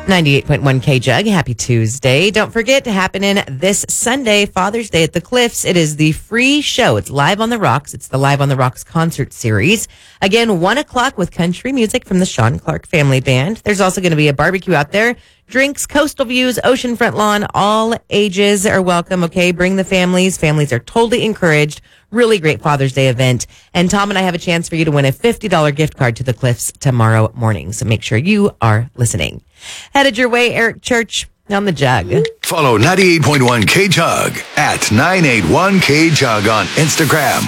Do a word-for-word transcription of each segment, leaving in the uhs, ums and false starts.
ninety-eight point one K-Jug. Happy Tuesday. Don't forget to happen in this Sunday, Father's Day at the Cliffs. It is the free show. It's Live on the Rocks. It's the Live on the Rocks concert series. Again, one o'clock with country music from the Sean Clark Family Band. There's also going to be a barbecue out there. Drinks, coastal views, oceanfront lawn. All ages are welcome, okay? Bring the families. Families are totally encouraged. Really great Father's Day event. And Tom and I have a chance for you to win a fifty dollars gift card to the Cliffs tomorrow morning. So make sure you are listening. Headed your way, Eric Church on the Jug. Follow ninety-eight point one K-Jug at nine eight one K-Jug on Instagram.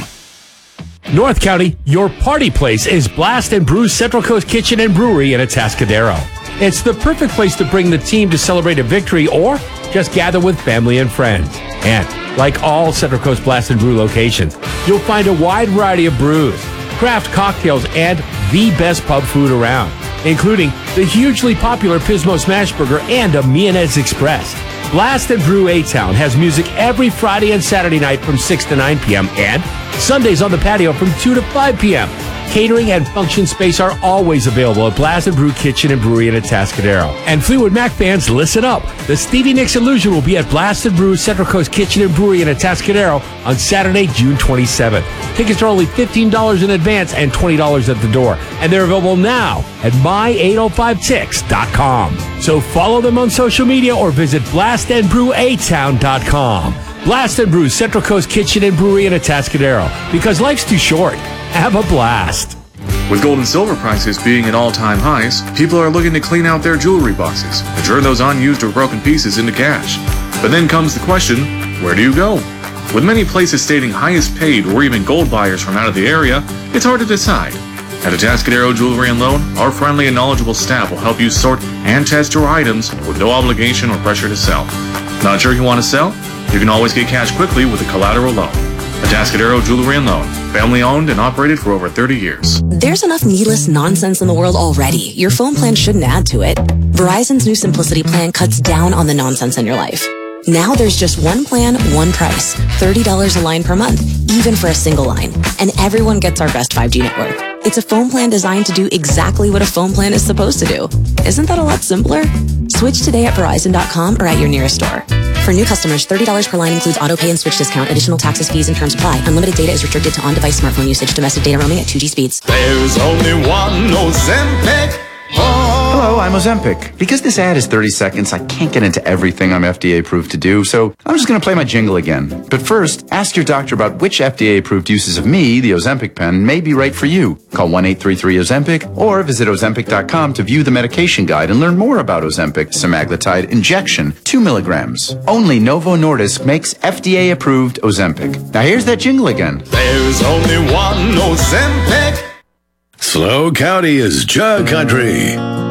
North County, your party place is Blast and Brew's Central Coast Kitchen and Brewery in Atascadero. It's the perfect place to bring the team to celebrate a victory or just gather with family and friends. And like all Central Coast Blast and Brew locations, you'll find a wide variety of brews, craft cocktails, and the best pub food around, including the hugely popular Pismo Smash Burger and a Mianez Express. Blast and Brew A-Town has music every Friday and Saturday night from six to nine p.m. and Sundays on the patio from two to five p.m. Catering and function space are always available at Blast and Brew Kitchen and Brewery in Atascadero. And Fleetwood Mac fans, listen up. The Stevie Nicks Illusion will be at Blast and Brew Central Coast Kitchen and Brewery in Atascadero on Saturday, June twenty-seventh. Tickets are only fifteen dollars in advance and twenty dollars at the door. And they're available now at my eight oh five tix dot com. So follow them on social media or visit blast and brew a town dot com. Blast and Brew Central Coast Kitchen and Brewery in Atascadero. Because life's too short. Have a blast. With gold and silver prices being at all-time highs, people are looking to clean out their jewelry boxes and turn those unused or broken pieces into cash. But then comes the question, where do you go? With many places stating highest paid or even gold buyers from out of the area, it's hard to decide. At Atascadero Jewelry and Loan, our friendly and knowledgeable staff will help you sort and test your items with no obligation or pressure to sell. Not sure you want to sell? You can always get cash quickly with a collateral loan. Atascadero Jewelry and Loan, family owned and operated for over thirty years. There's enough needless nonsense in the world already. Your phone plan shouldn't add to it. Verizon's new Simplicity plan cuts down on the nonsense in your life. Now there's just one plan, one price, thirty dollars a line per month, even for a single line. And everyone gets our best five G network. It's a phone plan designed to do exactly what a phone plan is supposed to do. Isn't that a lot simpler? Switch today at Verizon dot com or at your nearest store. For new customers, thirty dollars per line includes auto pay and switch discount. Additional taxes, fees, and terms apply. Unlimited data is restricted to on-device smartphone usage. Domestic data roaming at two G speeds. There's only one Ozempic. Oh. Hello, I'm Ozempic. Because this ad is thirty seconds, I can't get into everything I'm F D A approved to do, so I'm just going to play my jingle again. But first, ask your doctor about which F D A approved uses of me, the Ozempic pen, may be right for you. Call one eight three three Ozempic or visit Ozempic dot com to view the medication guide and learn more about Ozempic semaglutide injection, two milligrams. Only Novo Nordisk makes F D A approved Ozempic. Now here's that jingle again. There's only one Ozempic. Slow County is Jug Country.